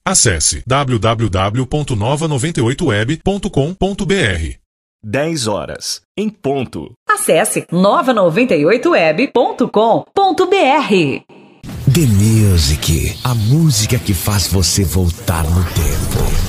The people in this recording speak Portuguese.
Acesse www.nova98web.com.br. 10 horas, em ponto. Acesse nova98web.com.br. The Music, a música que faz você voltar no tempo.